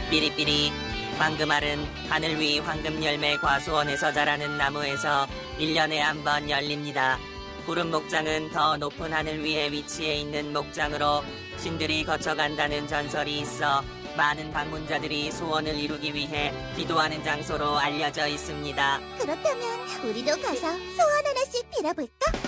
삐리삐리. 황금알은 하늘 위 황금열매 과수원에서 자라는 나무에서 1년에 한 번 열립니다. 구름 목장은 더 높은 하늘 위에 위치해 있는 목장으로 신들이 거쳐간다는 전설이 있어 많은 방문자들이 소원을 이루기 위해 기도하는 장소로 알려져 있습니다. 그렇다면 우리도 가서 소원 하나씩 빌어볼까?